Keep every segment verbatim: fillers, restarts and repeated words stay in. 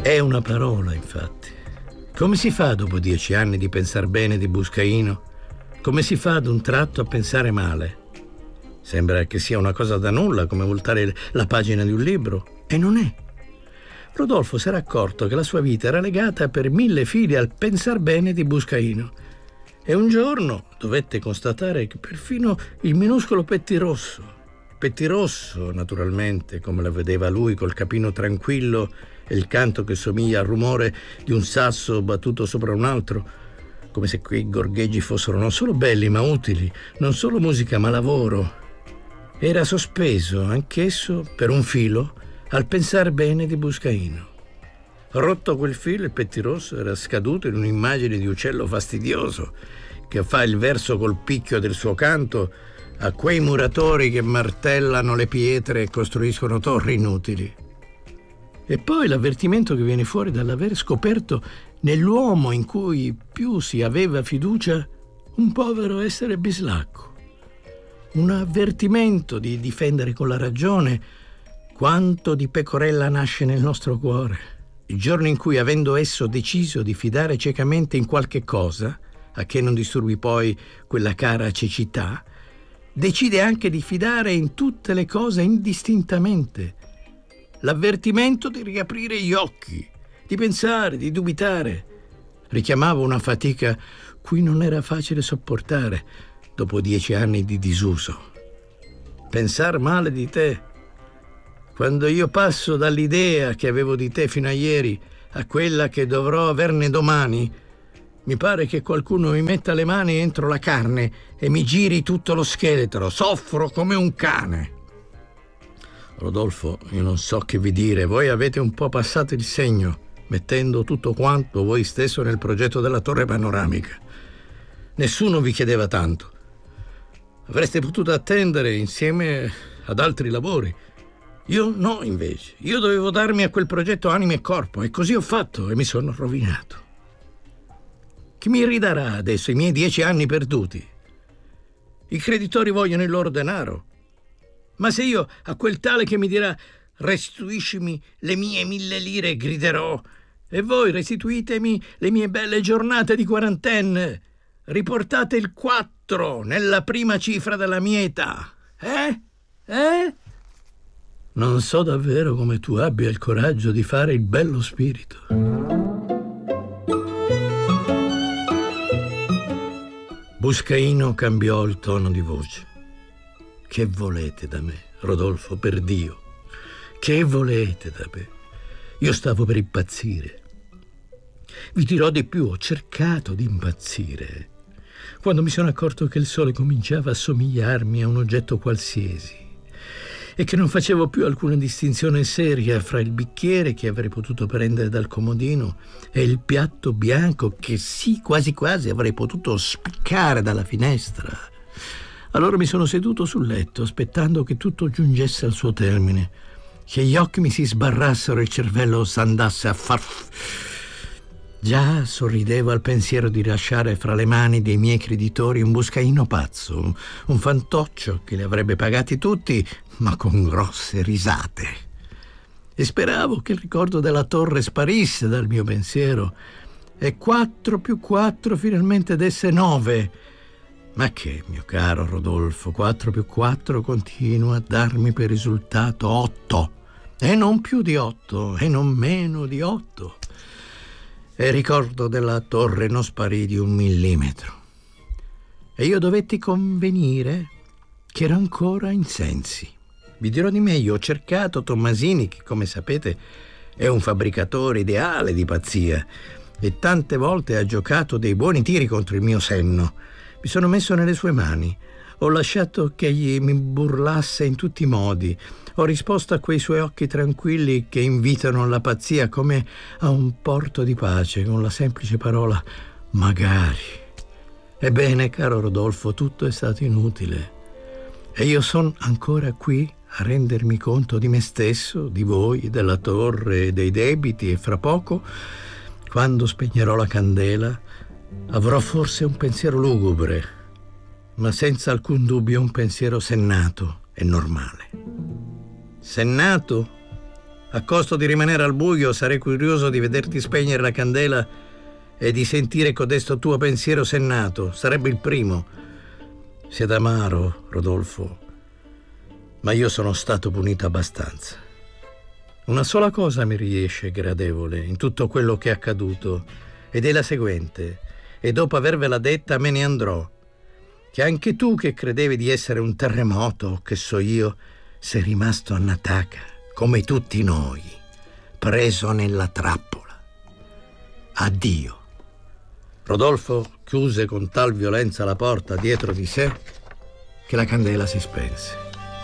È una parola, infatti. Come si fa dopo dieci anni di pensar bene di Buscaino? Come si fa ad un tratto a pensare male? Sembra che sia una cosa da nulla, come voltare la pagina di un libro, e non è. Rodolfo si era accorto che la sua vita era legata per mille fili al pensar bene di Buscaino. E un giorno dovette constatare che perfino il minuscolo Pettirosso, Pettirosso naturalmente, come la vedeva lui col capino tranquillo e il canto che somiglia al rumore di un sasso battuto sopra un altro, come se quei gorgheggi fossero non solo belli ma utili, non solo musica ma lavoro. Era sospeso anch'esso per un filo al pensar bene di Buscaino. Rotto quel filo, il Pettirosso era scaduto in un'immagine di uccello fastidioso che fa il verso col picchio del suo canto a quei muratori che martellano le pietre e costruiscono torri inutili. E poi l'avvertimento che viene fuori dall'aver scoperto nell'uomo in cui più si aveva fiducia un povero essere bislacco. Un avvertimento di difendere con la ragione quanto di pecorella nasce nel nostro cuore. Il giorno in cui, avendo esso deciso di fidare ciecamente in qualche cosa, a che non disturbi poi quella cara cecità, decide anche di fidare in tutte le cose indistintamente. L'avvertimento di riaprire gli occhi, di pensare, di dubitare, richiamava una fatica cui non era facile sopportare dopo dieci anni di disuso. Pensar male di te. Quando io passo dall'idea che avevo di te fino a ieri a quella che dovrò averne domani, mi pare che qualcuno mi metta le mani entro la carne e mi giri tutto lo scheletro. Soffro come un cane. Rodolfo, io non so che vi dire. Voi avete un po' passato il segno, mettendo tutto quanto voi stesso nel progetto della torre panoramica. Nessuno vi chiedeva tanto. Avreste potuto attendere insieme ad altri lavori. Io no, invece. Io dovevo darmi a quel progetto anima e corpo, e così ho fatto e mi sono rovinato. Chi mi ridarà adesso i miei dieci anni perduti? I creditori vogliono il loro denaro. Ma se io a quel tale che mi dirà restituiscimi le mie mille lire griderò, e voi restituitemi le mie belle giornate di quarantenne, riportate il quattro nella prima cifra della mia età, eh? Eh? Non so davvero come tu abbia il coraggio di fare il bello spirito. Buscaino cambiò il tono di voce. Che volete da me, Rodolfo, per Dio? Che volete da me? Io stavo per impazzire. Vi dirò di più, ho cercato di impazzire. Quando mi sono accorto che il sole cominciava a somigliarmi a un oggetto qualsiasi e che non facevo più alcuna distinzione seria fra il bicchiere che avrei potuto prendere dal comodino e il piatto bianco che sì, quasi quasi avrei potuto spiccare dalla finestra. Allora mi sono seduto sul letto aspettando che tutto giungesse al suo termine, che gli occhi mi si sbarrassero e il cervello s'andasse a far... Già sorridevo al pensiero di lasciare fra le mani dei miei creditori un buscaino pazzo, un fantoccio che li avrebbe pagati tutti, ma con grosse risate. E speravo che il ricordo della torre sparisse dal mio pensiero e quattro più quattro finalmente desse nove. Ma che, mio caro Rodolfo, quattro più quattro continua a darmi per risultato otto, e non più di otto, e non meno di otto. E il ricordo della torre non sparì di un millimetro. E io dovetti convenire che ero ancora in sensi. Vi dirò di me, io ho cercato Tommasini, che come sapete è un fabbricatore ideale di pazzia, e tante volte ha giocato dei buoni tiri contro il mio senno. Mi sono messo nelle sue mani, ho lasciato che egli mi burlasse in tutti i modi, ho risposto a quei suoi occhi tranquilli che invitano alla pazzia come a un porto di pace con la semplice parola magari. Ebbene, caro Rodolfo, tutto è stato inutile e io sono ancora qui a rendermi conto di me stesso, di voi, della torre, dei debiti, e fra poco, quando spegnerò la candela, avrò forse un pensiero lugubre, ma senza alcun dubbio un pensiero sennato e normale. Sennato? A costo di rimanere al buio, sarei curioso di vederti spegnere la candela e di sentire codesto tuo pensiero sennato. Sarebbe il primo. Siete amaro, Rodolfo, ma io sono stato punito abbastanza. Una sola cosa mi riesce gradevole in tutto quello che è accaduto, ed è la seguente, e dopo avervela detta me ne andrò, che anche tu che credevi di essere un terremoto, che so io, sei rimasto a Nataka, come tutti noi, preso nella trappola. Addio. Rodolfo chiuse con tal violenza la porta dietro di sé che la candela si spense.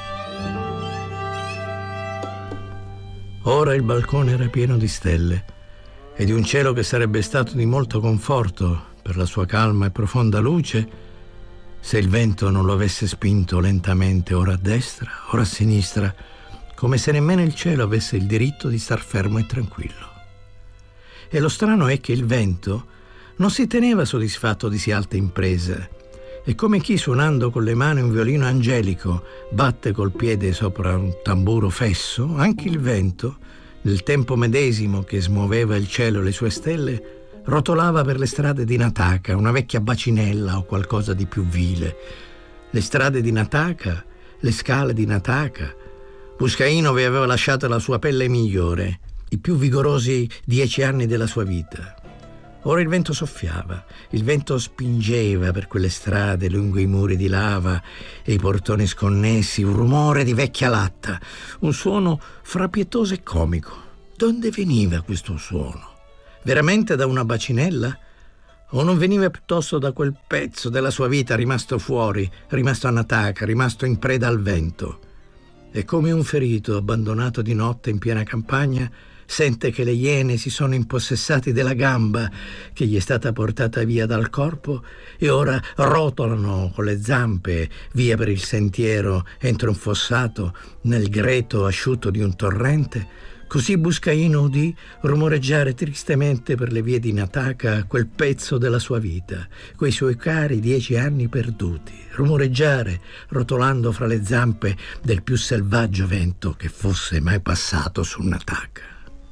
Ora il balcone era pieno di stelle e di un cielo che sarebbe stato di molto conforto per la sua calma e profonda luce se il vento non lo avesse spinto lentamente ora a destra, ora a sinistra, come se nemmeno il cielo avesse il diritto di star fermo e tranquillo. E lo strano è che il vento non si teneva soddisfatto di sì alta impresa, e come chi suonando con le mani un violino angelico batte col piede sopra un tamburo fesso, anche il vento, nel tempo medesimo che smuoveva il cielo e le sue stelle, rotolava per le strade di Nataka, una vecchia bacinella o qualcosa di più vile. Le strade di Nataka, le scale di Nataka. Buscaino vi aveva lasciato la sua pelle migliore, i più vigorosi dieci anni della sua vita. Ora il vento soffiava, il vento spingeva per quelle strade lungo i muri di lava e i portoni sconnessi, un rumore di vecchia latta, un suono fra pietoso e comico. Donde veniva questo suono? Veramente da una bacinella? O non veniva piuttosto da quel pezzo della sua vita rimasto fuori, rimasto a Nataka, rimasto in preda al vento? E come un ferito abbandonato di notte in piena campagna, sente che le iene si sono impossessati della gamba che gli è stata portata via dal corpo e ora rotolano con le zampe via per il sentiero entro un fossato nel greto asciutto di un torrente. Così Buscaino udì rumoreggiare tristemente per le vie di Nataka quel pezzo della sua vita, quei suoi cari dieci anni perduti, rumoreggiare, rotolando fra le zampe del più selvaggio vento che fosse mai passato su Nataka.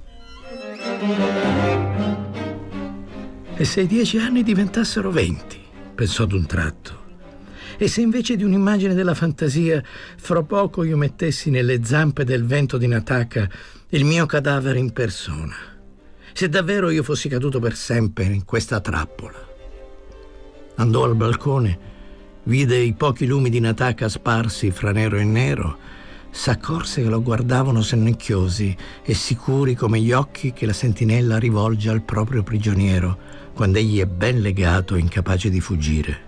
E se i dieci anni diventassero venti, pensò d'un tratto. E se invece di un'immagine della fantasia, fra poco io mettessi nelle zampe del vento di Nataka il mio cadavere in persona? Se davvero io fossi caduto per sempre in questa trappola. Andò al balcone, vide i pochi lumi di Nataka sparsi fra nero e nero, s'accorse che lo guardavano sonnecchiosi e sicuri come gli occhi che la sentinella rivolge al proprio prigioniero quando egli è ben legato e incapace di fuggire.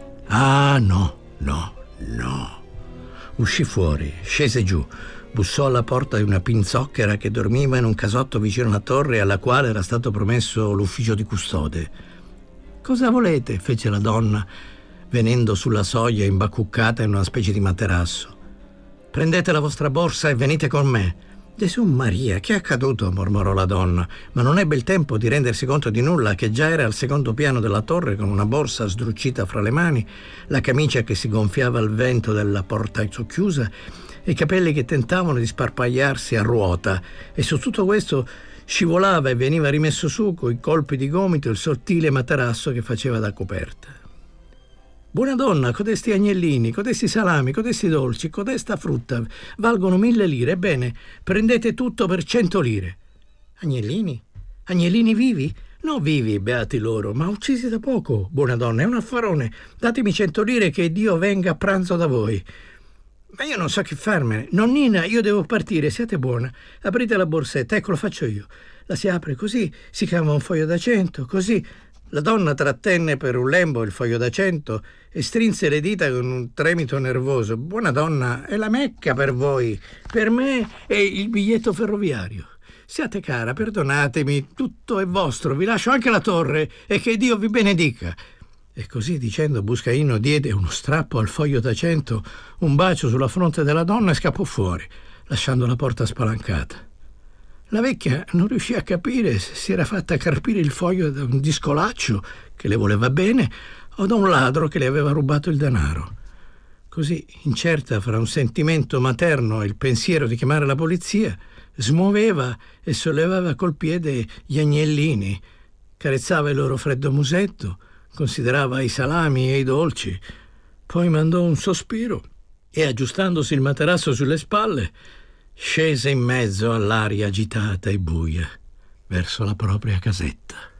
Ah, no, no, no. Uscì fuori, scese giù, bussò alla porta di una pinzocchera che dormiva in un casotto vicino alla torre alla quale era stato promesso l'ufficio di custode. «Cosa volete?» fece la donna, venendo sulla soglia imbacuccata in una specie di materasso. «Prendete la vostra borsa e venite con me». «Gesù Maria, che è accaduto?» mormorò la donna, ma non ebbe il tempo di rendersi conto di nulla, che già era al secondo piano della torre con una borsa sdrucita fra le mani, la camicia che si gonfiava al vento della porta socchiusa e i capelli che tentavano di sparpagliarsi a ruota, e su tutto questo scivolava e veniva rimesso su coi colpi di gomito il sottile materasso che faceva da coperta. «Buona donna, codesti agnellini, codesti salami, codesti dolci, codesta frutta valgono mille lire. Ebbene, prendete tutto per cento lire». «Agnellini? Agnellini vivi?» «No vivi, beati loro, ma uccisi da poco, buona donna, è un affarone. Datemi cento lire che Dio venga a pranzo da voi». «Ma io non so che farmene». «Nonnina, io devo partire, siate buona. Aprite la borsetta, ecco, lo faccio io». La si apre così, si cava un foglio da cento, così. La donna trattenne per un lembo il foglio da cento e strinse le dita con un tremito nervoso. «Buona donna, è la Mecca per voi, per me è il biglietto ferroviario. Siate cara, perdonatemi, tutto è vostro, vi lascio anche la torre e che Dio vi benedica». E così dicendo Buscaino diede uno strappo al foglio da cento, un bacio sulla fronte della donna e scappò fuori, lasciando la porta spalancata. La vecchia non riuscì a capire se si era fatta carpire il foglio da un discolaccio che le voleva bene o da un ladro che le aveva rubato il denaro. Così, incerta fra un sentimento materno e il pensiero di chiamare la polizia, smuoveva e sollevava col piede gli agnellini, carezzava il loro freddo musetto, considerava i salami e i dolci, poi mandò un sospiro e, aggiustandosi il materasso sulle spalle, scese in mezzo all'aria agitata e buia verso la propria casetta.